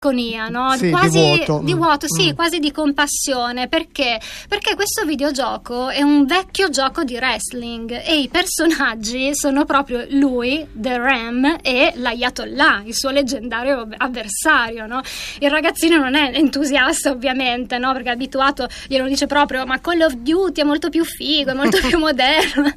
no? Sì, quasi di vuoto, sì, quasi di compassione. Perché questo videogioco è un vecchio gioco di wrestling e i personaggi sono proprio lui, The Ram, e l'Ayatollah, il suo leggendario avversario, no? Il ragazzino non è entusiasta, ovviamente, no? Perché è abituato, glielo dice proprio, ma Call of Duty è molto più figo, è molto più moderno.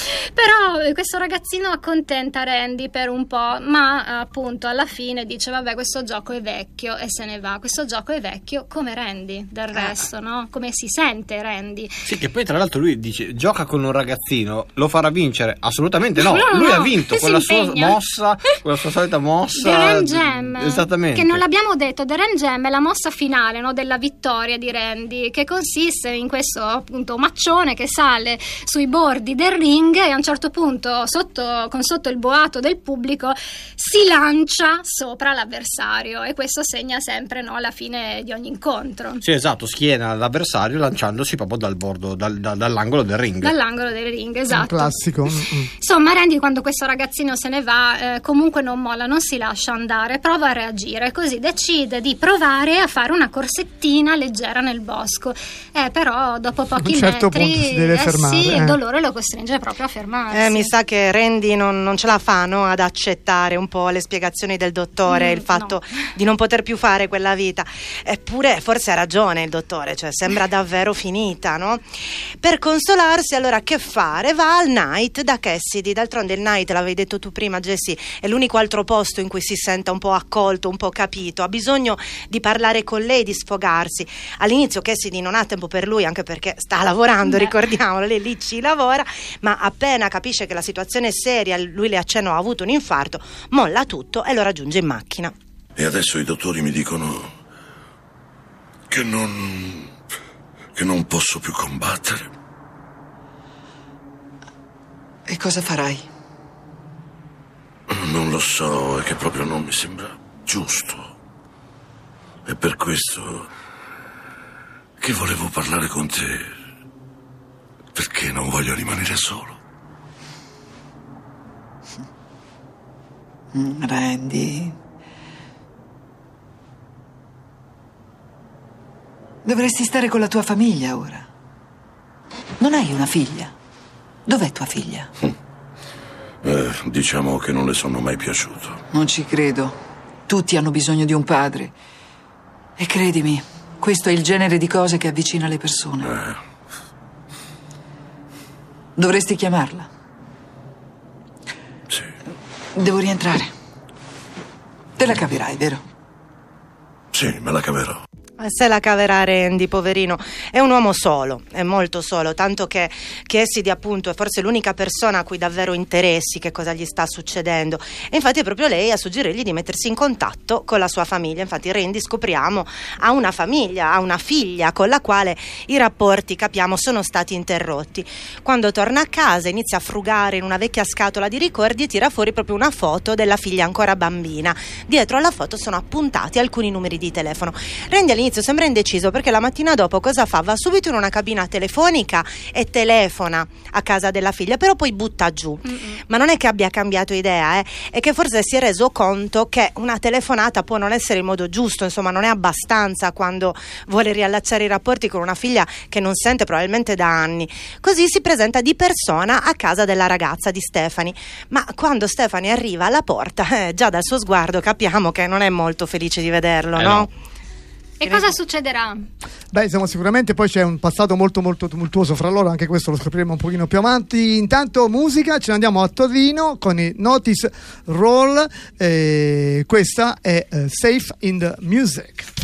Però questo ragazzino accontenta Randy per un po', ma appunto alla fine dice, vabbè, questo gioco è vecchio, e se ne va. Questo gioco è vecchio come Randy, del resto, no? Come si sente Randy. Sì, che poi tra l'altro lui dice, gioca con un ragazzino, lo farà vincere? Assolutamente no, lui ha vinto con la sua mossa, con la sua solita mossa. The Ram Jam, esattamente. che non l'abbiamo detto, The Ram Jam è la mossa finale, no, della vittoria di Randy, che consiste in questo appunto maccione che sale sui bordi del ring e a un certo punto con sotto il boato del pubblico si lancia sopra l'avversario, e questo segna sempre, no, la fine di ogni incontro. Sì, esatto, schiena l'avversario lanciandosi proprio dal bordo, dall'angolo del ring. Dall'angolo del ring, esatto. Un classico. Insomma, Randy, quando questo ragazzino se ne va, comunque non molla, non si lascia andare, prova a reagire, così decide di provare a fare una corsettina leggera nel bosco. Però dopo pochi metri, a un certo punto si deve fermare. Sì, il dolore lo costringe proprio a fermarsi. Mi sa che Randy non ce la fa, no, ad accettare un po' le spiegazioni del dottore, il fatto di non poter più fare quella vita. Eppure forse ha ragione il dottore, cioè sembra davvero finita, no? Per consolarsi, allora che fare? Va al night da Cassidy. D'altronde il night, l'avevi detto tu prima, Jessie, è l'unico altro posto in cui si senta un po' accolto, un po' capito. Ha bisogno di parlare con lei, di sfogarsi. All'inizio Cassidy non ha tempo per lui, anche perché sta lavorando, ricordiamolo, lei ci lavora, ma appena capisce che la situazione è seria, lui le accenna ha avuto un infarto, molla tutto e lo raggiunge in macchina. E adesso i dottori mi dicono che non posso più combattere. E cosa farai? Non lo so, è che proprio non mi sembra giusto. È per questo che volevo parlare con te, perché non voglio rimanere solo. Randy, dovresti stare con la tua famiglia ora. Non hai una figlia? Dov'è tua figlia? Diciamo che non le sono mai piaciuto. Non ci credo. Tutti hanno bisogno di un padre. E credimi, questo è il genere di cose che avvicina le persone. Dovresti chiamarla. Sì. Devo rientrare. Te la caverai, vero? Sì, me la caverò. Se la caverà Randy, poverino. È un uomo solo, è molto solo, tanto che Cassidy appunto è forse l'unica persona a cui davvero interessi che cosa gli sta succedendo, e infatti è proprio lei a suggerirgli di mettersi in contatto con la sua famiglia. Infatti Randy, scopriamo, ha una famiglia, ha una figlia con la quale i rapporti, capiamo, sono stati interrotti. Quando torna a casa inizia a frugare in una vecchia scatola di ricordi e tira fuori proprio una foto della figlia ancora bambina. Dietro alla foto sono appuntati alcuni numeri di telefono. Randy all'inizio sembra indeciso, perché la mattina dopo cosa fa? Va subito in una cabina telefonica e telefona a casa della figlia, però poi butta giù. Ma non è che abbia cambiato idea, è che forse si è reso conto che una telefonata può non essere il modo giusto, insomma non è abbastanza quando vuole riallacciare i rapporti con una figlia che non sente probabilmente da anni. Così si presenta di persona a casa della ragazza di Stephanie, ma quando Stephanie arriva alla porta, già dal suo sguardo capiamo che non è molto felice di vederlo, no? E cosa succederà? Beh, insomma, sicuramente poi c'è un passato molto molto tumultuoso fra loro, anche questo lo scopriremo un pochino più avanti. Intanto musica, ce ne andiamo a Torino con i Notice Roll, questa è Safe in the Music.